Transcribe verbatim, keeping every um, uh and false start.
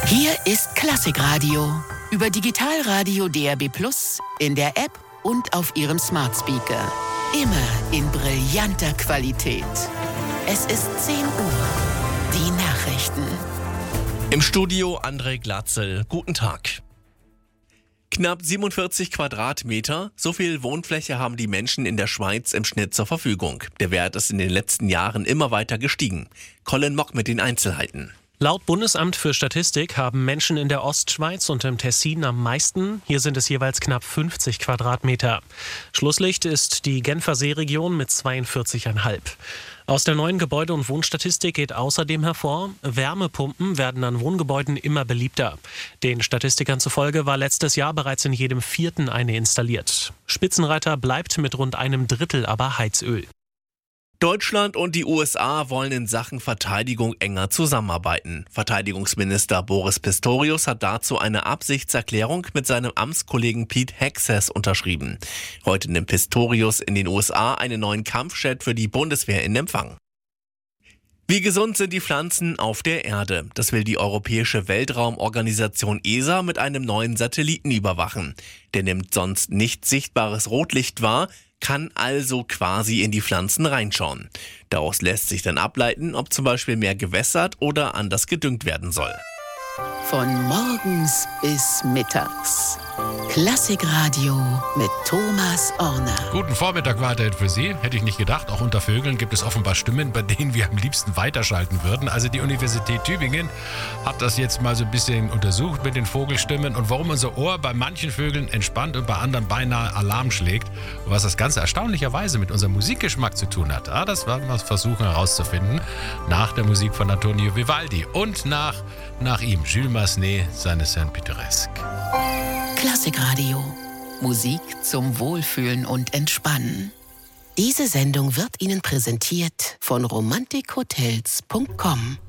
Hier ist Klassikradio. Über Digitalradio D A B plus, in der App und auf Ihrem Smart Speaker. Immer in brillanter Qualität. Es ist zehn Uhr. Die Nachrichten. Im Studio André Glatzel. Guten Tag. Knapp siebenundvierzig Quadratmeter, so viel Wohnfläche haben die Menschen in der Schweiz im Schnitt zur Verfügung. Der Wert ist in den letzten Jahren immer weiter gestiegen. Colin Mock mit den Einzelheiten. Laut Bundesamt für Statistik haben Menschen in der Ostschweiz und im Tessin am meisten. Hier sind es jeweils knapp fünfzig Quadratmeter. Schlusslicht ist die Genfer Seeregion mit zweiundvierzig Komma fünf. Aus der neuen Gebäude- und Wohnstatistik geht außerdem hervor, Wärmepumpen werden an Wohngebäuden immer beliebter. Den Statistikern zufolge war letztes Jahr bereits in jedem vierten eine installiert. Spitzenreiter bleibt mit rund einem Drittel aber Heizöl. Deutschland und die U S A wollen in Sachen Verteidigung enger zusammenarbeiten. Verteidigungsminister Boris Pistorius hat dazu eine Absichtserklärung mit seinem Amtskollegen Pete Hegseth unterschrieben. Heute nimmt Pistorius in den U S A einen neuen Kampfjet für die Bundeswehr in Empfang. Wie gesund sind die Pflanzen auf der Erde? Das will die Europäische Weltraumorganisation E S A mit einem neuen Satelliten überwachen. Der nimmt sonst nicht sichtbares Rotlicht wahr, kann also quasi in die Pflanzen reinschauen. Daraus lässt sich dann ableiten, ob zum Beispiel mehr gewässert oder anders gedüngt werden soll. Von morgens bis mittags. Klassikradio mit Thomas Orner. Guten Vormittag weiterhin für Sie. Hätte ich nicht gedacht. Auch unter Vögeln gibt es offenbar Stimmen, bei denen wir am liebsten weiterschalten würden. Also die Universität Tübingen hat das jetzt mal so ein bisschen untersucht mit den Vogelstimmen und warum unser Ohr bei manchen Vögeln entspannt und bei anderen beinahe Alarm schlägt. Und was das Ganze erstaunlicherweise mit unserem Musikgeschmack zu tun hat. Ah, das werden wir versuchen herauszufinden. Nach der Musik von Antonio Vivaldi und nach, nach ihm Jules Massenet, seine Saint-Pittoresque. Klassikradio. Musik zum Wohlfühlen und Entspannen. Diese Sendung wird Ihnen präsentiert von romantik hotels punkt com.